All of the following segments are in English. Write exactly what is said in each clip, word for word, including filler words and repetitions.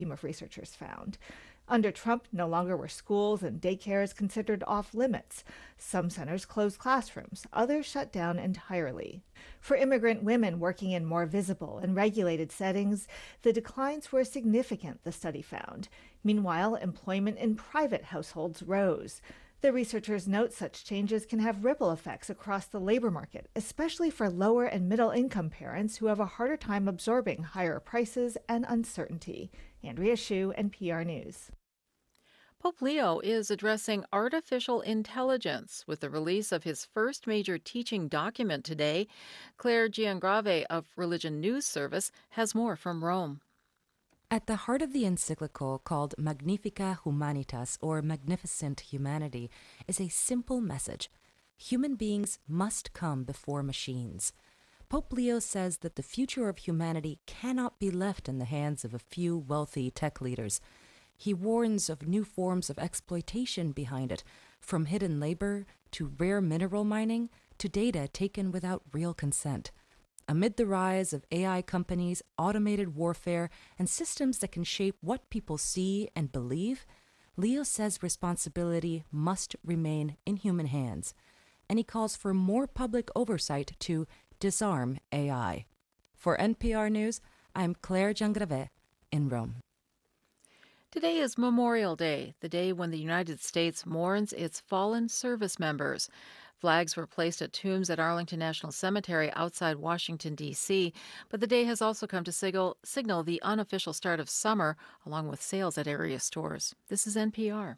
team of researchers found. Under Trump, no longer were schools and daycares considered off limits. Some centers closed classrooms, others shut down entirely. For immigrant women working in more visible and regulated settings, the declines were significant, the study found. Meanwhile, employment in private households rose. The researchers note such changes can have ripple effects across the labor market, especially for lower and middle income parents who have a harder time absorbing higher prices and uncertainty. Andrea Hsu, N P R News. Pope Leo is addressing artificial intelligence with the release of his first major teaching document today. Claire Giangrave of Religion News Service has more from Rome. At the heart of the encyclical, called Magnifica Humanitas, or Magnificent Humanity, is a simple message. Human beings must come before machines. Pope Leo says that the future of humanity cannot be left in the hands of a few wealthy tech leaders. He warns of new forms of exploitation behind it, from hidden labor to rare mineral mining to data taken without real consent. Amid the rise of A I companies, automated warfare, and systems that can shape what people see and believe, Leo says responsibility must remain in human hands, and he calls for more public oversight to disarm A I. For N P R News, I'm Claire Giangrave in Rome. Today is Memorial Day, the day when the United States mourns its fallen service members. Flags were placed at tombs at Arlington National Cemetery outside Washington, D C, but the day has also come to signal, signal the unofficial start of summer, along with sales at area stores. This is N P R.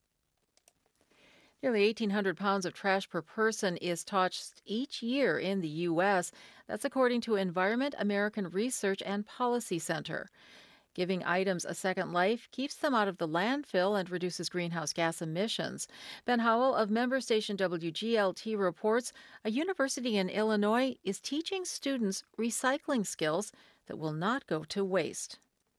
Nearly eighteen hundred pounds of trash per person is tossed each year in the U S. That's according to Environment American Research and Policy Center. Giving items a second life keeps them out of the landfill and reduces greenhouse gas emissions. Ben Howell of member station W G L T reports a university in Illinois is teaching students recycling skills that will not go to waste.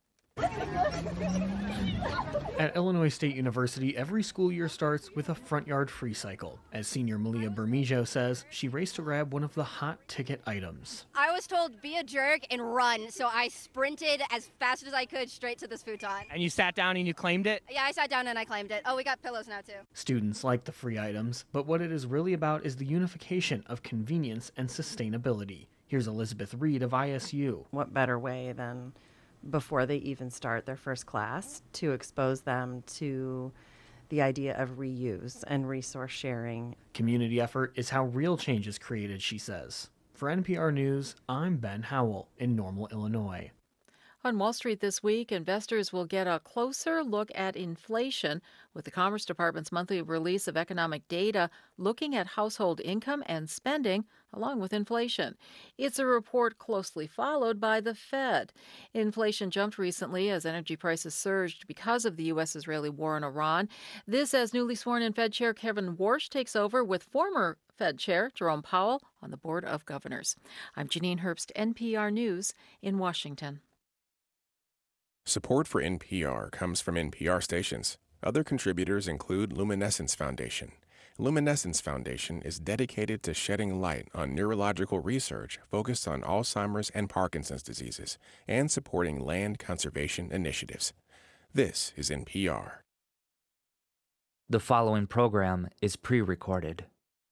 At Illinois State University, every school year starts with a front yard free cycle. As senior Malia Bermejo says, she raced to grab one of the hot ticket items. I was told, be a jerk and run, so I sprinted as fast as I could straight to this futon. And you sat down and you claimed it? Yeah, I sat down and I claimed it. Oh, we got pillows now, too. Students like the free items, but what it is really about is the unification of convenience and sustainability. Here's Elizabeth Reed of I S U. What better way than before they even start their first class to expose them to the idea of reuse and resource sharing. Community effort is how real change is created, she says. For N P R News, I'm Ben Howell in Normal, Illinois. On Wall Street this week, investors will get a closer look at inflation with the Commerce Department's monthly release of economic data looking at household income and spending along with inflation. It's a report closely followed by the Fed. Inflation jumped recently as energy prices surged because of the U S-Israeli war in Iran. This as newly sworn-in Fed Chair Kevin Warsh takes over with former Fed Chair Jerome Powell on the Board of Governors. I'm Janine Herbst, N P R News in Washington. Support for N P R comes from N P R stations. Other contributors include Luminescence Foundation. Luminescence Foundation is dedicated to shedding light on neurological research focused on Alzheimer's and Parkinson's diseases and supporting land conservation initiatives. This is N P R. The following program is pre-recorded.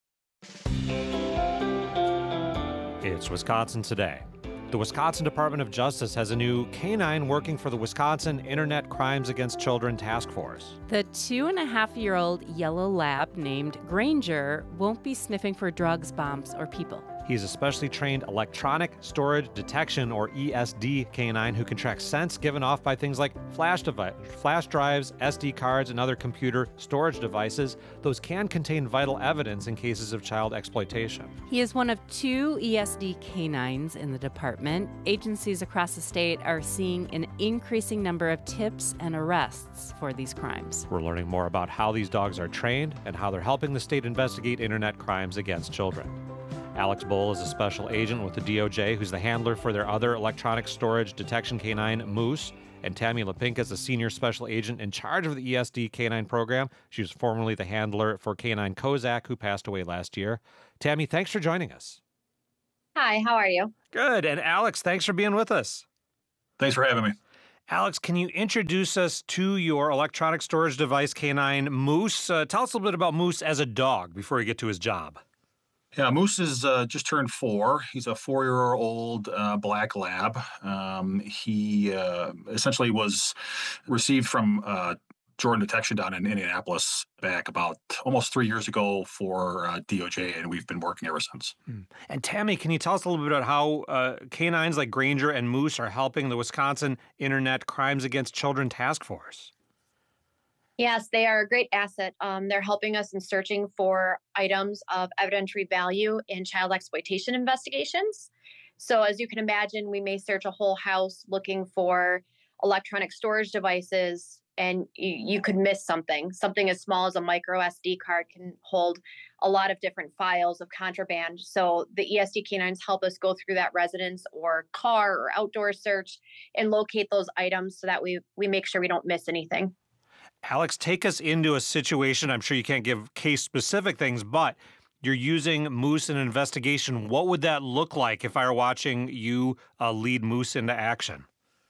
It's Wisconsin Today. The Wisconsin Department of Justice has a new canine working for the Wisconsin Internet Crimes Against Children Task Force. The two-and-a-half-year-old yellow lab named Granger won't be sniffing for drugs, bombs, or people. He's a specially trained electronic storage detection, or E S D, canine who can track scents given off by things like flash, devi- flash drives, S D cards, and other computer storage devices. Those can contain vital evidence in cases of child exploitation. He is one of two E S D canines in the department. Agencies across the state are seeing an increasing number of tips and arrests for these crimes. We're learning more about how these dogs are trained and how they're helping the state investigate internet crimes against children. Alex Bull is a special agent with the D O J who's the handler for their other electronic storage detection canine, Moose. And Tammy Lapinka is a senior special agent in charge of the E S D canine program. She was formerly the handler for canine Kozak, who passed away last year. Tammy, thanks for joining us. Hi, how are you? Good. And Alex, thanks for being with us. Thanks for having me. Alex, can you introduce us to your electronic storage device canine, Moose? Uh, tell us a little bit about Moose as a dog before you get to his job. Yeah, Moose is uh, just turned four. He's a four-year-old uh, black lab. Um, he uh, essentially was received from uh, Jordan Detection down in Indianapolis back about almost three years ago for uh, D O J, and we've been working ever since. Hmm. And Tammy, can you tell us a little bit about how uh, canines like Granger and Moose are helping the Wisconsin Internet Crimes Against Children Task Force? Yes, they are a great asset. Um, they're helping us in searching for items of evidentiary value in child exploitation investigations. So as you can imagine, we may search a whole house looking for electronic storage devices, and you, you could miss something. Something as small as a micro S D card can hold a lot of different files of contraband. So the E S D canines help us go through that residence or car or outdoor search and locate those items so that we, we make sure we don't miss anything. Alex, take us into a situation. I'm sure you can't give case-specific things, but you're using Moose in an investigation. What would that look like if I were watching you uh, lead Moose into action?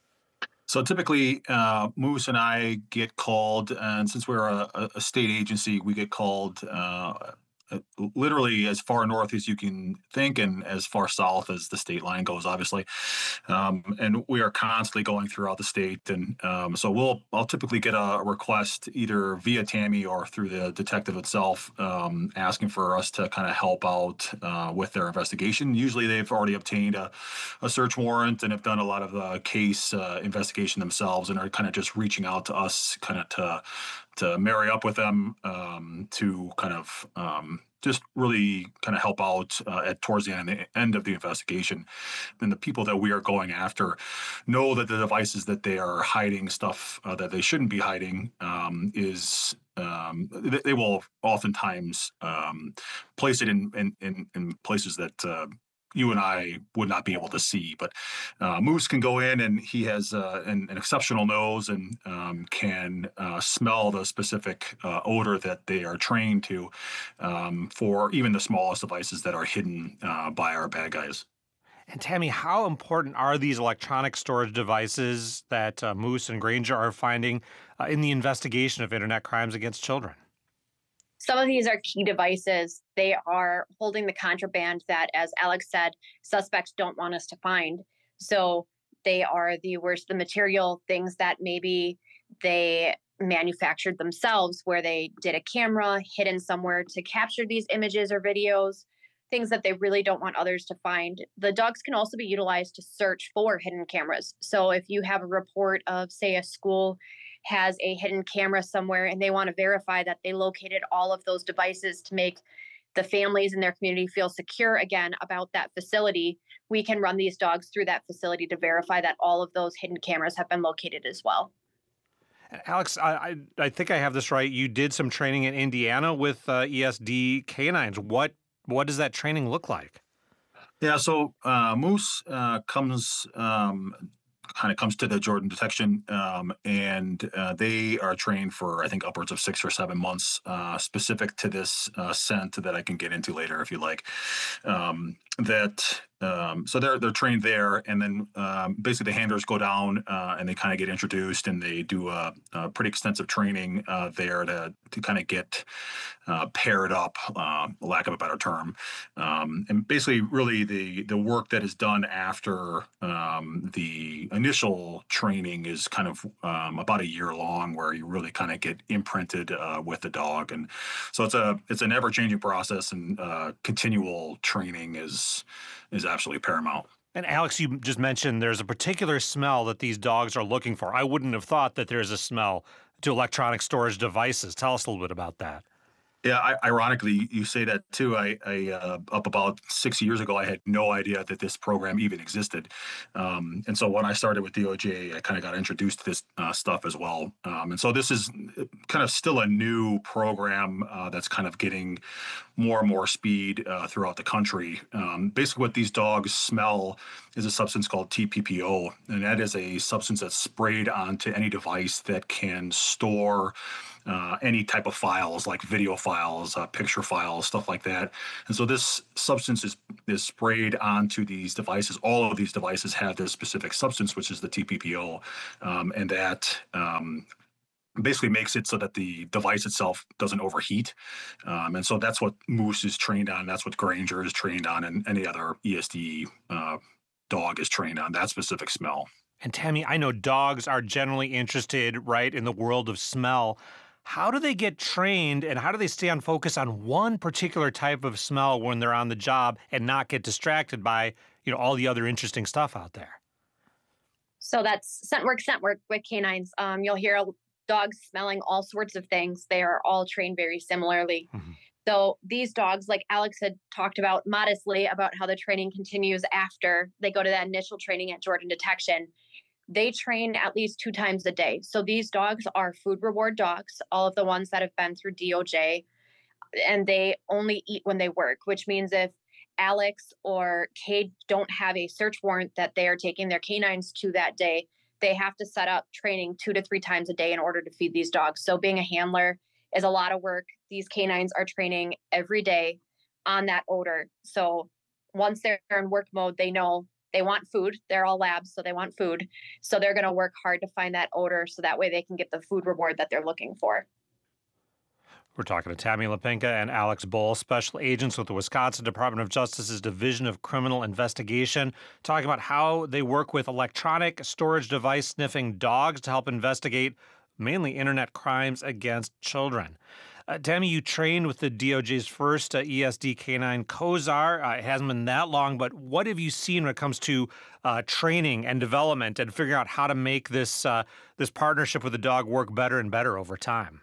So typically, uh, Moose and I get called, and since we're a, a state agency, we get called uh, literally as far north as you can think and as far south as the state line goes, obviously. Um, and we are constantly going throughout the state. And um, so we'll, I'll typically get a request either via Tammy or through the detective itself, um, asking for us to kind of help out uh, with their investigation. Usually they've already obtained a, a search warrant and have done a lot of the case uh, investigation themselves and are kind of just reaching out to us kind of to to marry up with them um, to kind of um, just really kind of help out uh, at towards the end, the end of the investigation. And the people that we are going after know that the devices that they are hiding stuff uh, that they shouldn't be hiding um, is um, they, they will oftentimes um, place it in, in, in, in places that uh, you and I would not be able to see. But uh, Moose can go in and he has uh, an, an exceptional nose and um, can uh, smell the specific uh, odor that they are trained to um, for even the smallest devices that are hidden uh, by our bad guys. And Tammy, how important are these electronic storage devices that uh, Moose and Granger are finding uh, in the investigation of internet crimes against children? Some of these are key devices. They are holding the contraband that, as Alex said, suspects don't want us to find. So they are the worst, the material things that maybe they manufactured themselves, where they did a camera hidden somewhere to capture these images or videos, things that they really don't want others to find. The dogs can also be utilized to search for hidden cameras. So if you have a report of, say, a school has a hidden camera somewhere and they want to verify that they located all of those devices to make the families in their community feel secure again about that facility, we can run these dogs through that facility to verify that all of those hidden cameras have been located as well. Alex, I, I, I think I have this right. You did some training in Indiana with uh, E S D canines. What what does that training look like? Yeah, so uh, Moose uh, comes um, kind of comes to the Jordan Detection, um, and uh, they are trained for, I think, upwards of six or seven months uh, specific to this uh, scent that I can get into later if you like. Um, that um, so they're they're trained there, and then um, basically the handlers go down uh, and they kind of get introduced, and they do a, a pretty extensive training uh, there to to kind of get uh, paired up, uh, lack of a better term, um, and basically really the the work that is done after um, the initial training is kind of um, about a year long, where you really kind of get imprinted uh, with the dog, and so it's a it's an ever changing process, and uh, continual training is. is absolutely paramount. And Alex, you just mentioned there's a particular smell that these dogs are looking for. I wouldn't have thought that there's a smell to electronic storage devices. Tell us a little bit about that. Yeah, I, ironically, you say that too. I, I uh, up about six years ago, I had no idea that this program even existed. Um, and so when I started with D O J, I kind of got introduced to this uh, stuff as well. Um, and so this is kind of still a new program uh, that's kind of getting more and more speed uh, throughout the country. Um, basically, what these dogs smell is a substance called T P P O, and that is a substance that's sprayed onto any device that can store uh, any type of files like video files, uh, picture files, stuff like that. And so this substance is, is sprayed onto these devices. All of these devices have this specific substance, which is the T P P O, um, and that um, basically makes it so that the device itself doesn't overheat. Um, and so that's what Moose is trained on. That's what Granger is trained on, and any other E S D uh, dog is trained on, that specific smell. And Tammy, I know dogs are generally interested, right, in the world of smell. How do they get trained, and how do they stay on focus on one particular type of smell when they're on the job and not get distracted by, you know, all the other interesting stuff out there? So that's scent work, scent work with canines. Um, you'll hear dogs smelling all sorts of things. They are all trained very similarly. Mm-hmm. So these dogs, like Alex had talked about modestly about how the training continues after they go to that initial training at Jordan Detection, they train at least two times a day. So these dogs are food reward dogs, all of the ones that have been through D O J, and they only eat when they work, which means if Alex or Cade don't have a search warrant that they are taking their canines to that day, they have to set up training two to three times a day in order to feed these dogs. So being a handler is a lot of work. These canines are training every day on that odor. So once they're in work mode, they know they want food. They're all labs, so they want food. So they're going to work hard to find that odor so that way they can get the food reward that they're looking for. We're talking to Tammy Lipinka and Alex Bohl, special agents with the Wisconsin Department of Justice's Division of Criminal Investigation, talking about how they work with electronic storage device sniffing dogs to help investigate mainly internet crimes against children. Uh, Tammy, you trained with the D O J's first uh, E S D canine, Kozar. Uh, it hasn't been that long, but what have you seen when it comes to uh, training and development and figuring out how to make this uh, this partnership with the dog work better and better over time?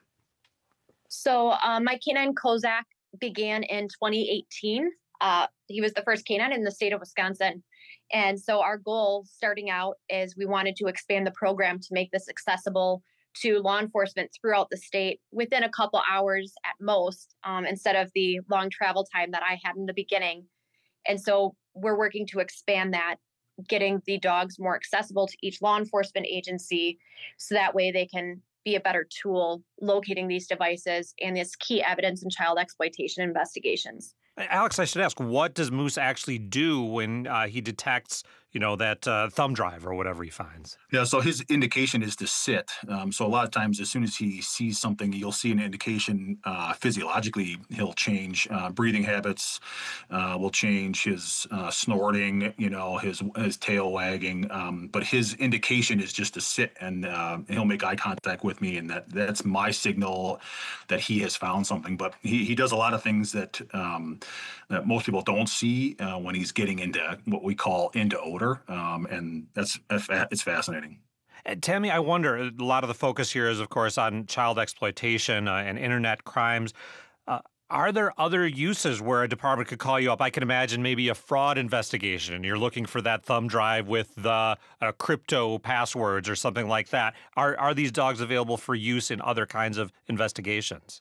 So uh, my canine Kozak began in twenty eighteen. Uh, he was the first canine in the state of Wisconsin. And so our goal starting out is we wanted to expand the program to make this accessible to law enforcement throughout the state within a couple hours at most, um, instead of the long travel time that I had in the beginning. And so we're working to expand that, getting the dogs more accessible to each law enforcement agency so that way they can be a better tool locating these devices and this key evidence in child exploitation investigations. Alex, I should ask, what does Moose actually do when uh, he detects, you know, that uh, thumb drive or whatever he finds? Yeah, so his indication is to sit. Um, so a lot of times, as soon as he sees something, you'll see an indication uh, physiologically. He'll change uh, breathing habits, uh, will change his uh, snorting, you know, his his tail wagging. Um, but his indication is just to sit, and uh, he'll make eye contact with me, and that that's my signal that he has found something. But he he does a lot of things that. Um, that most people don't see uh, when he's getting into what we call into odor, um, and that's it's fascinating. And Tammy, I wonder, a lot of the focus here is, of course, on child exploitation uh, and internet crimes. Uh, are there other uses where a department could call you up? I can imagine maybe a fraud investigation, and you're looking for that thumb drive with the uh, crypto passwords or something like that. Are are these dogs available for use in other kinds of investigations?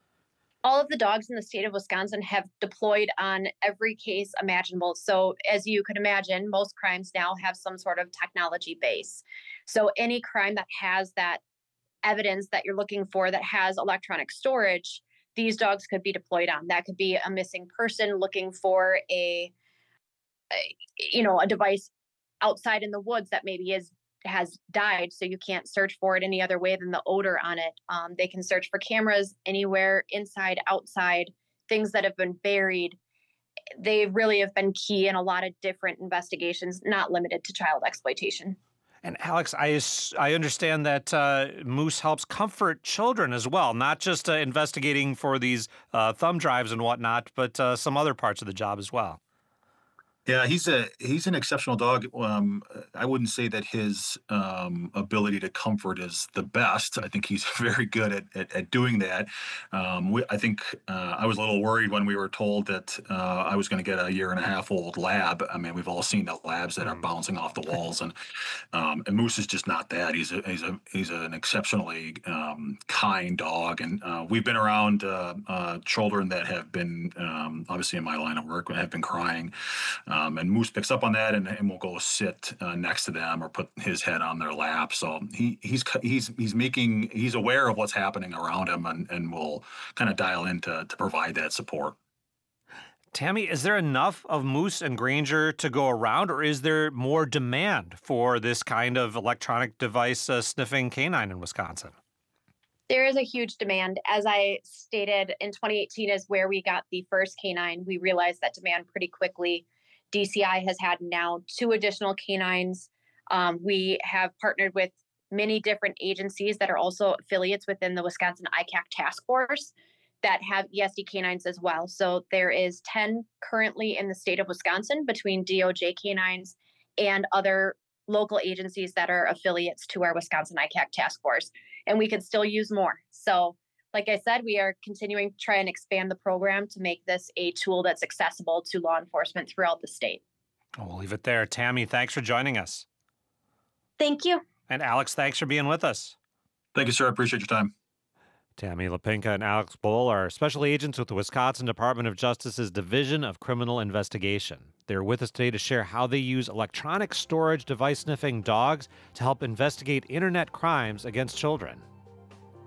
All of the dogs in the state of Wisconsin have deployed on every case imaginable. So as you could imagine, most crimes now have some sort of technology base. So any crime that has that evidence that you're looking for that has electronic storage, these dogs could be deployed on. That could be a missing person looking for a, a you know, a device outside in the woods that maybe is has died, so you can't search for it any other way than the odor on it. Um, they can search for cameras anywhere, inside, outside, things that have been buried. They really have been key in a lot of different investigations, not limited to child exploitation. And Alex, I, I understand that uh, Moose helps comfort children as well, not just uh, investigating for these uh, thumb drives and whatnot, but uh, some other parts of the job as well. Yeah, he's a he's an exceptional dog. Um, I wouldn't say that his um, ability to comfort is the best. I think he's very good at at, at doing that. Um, we, I think uh, I was a little worried when we were told that uh, I was going to get a year and a half old lab. I mean, we've all seen the labs that are bouncing off the walls, and um, and Moose is just not that. He's a he's a he's an exceptionally um, kind dog, and uh, we've been around uh, uh, children that have been um, obviously in my line of work have been crying. Um, Um, and Moose picks up on that and, and will go sit uh, next to them or put his head on their lap. So he he's he's he's making he's aware of what's happening around him and, and will kind of dial in to, to provide that support. Tammy, is there enough of Moose and Granger to go around, or is there more demand for this kind of electronic device uh, sniffing canine in Wisconsin? There is a huge demand. As I stated, in twenty eighteen is where we got the first canine. We realized that demand pretty quickly. D C I has had now two additional canines. Um, we have partnered with many different agencies that are also affiliates within the Wisconsin I C A C task force that have E S D canines as well. So there is ten currently in the state of Wisconsin between D O J canines and other local agencies that are affiliates to our Wisconsin I C A C task force. And we could still use more. So like I said, we are continuing to try and expand the program to make this a tool that's accessible to law enforcement throughout the state. We'll leave it there. Tammy, thanks for joining us. Thank you. And Alex, thanks for being with us. Thank you, sir. I appreciate your time. Tammy Lipinka and Alex Bohl are special agents with the Wisconsin Department of Justice's Division of Criminal Investigation. They're with us today to share how they use electronic storage device sniffing dogs to help investigate internet crimes against children.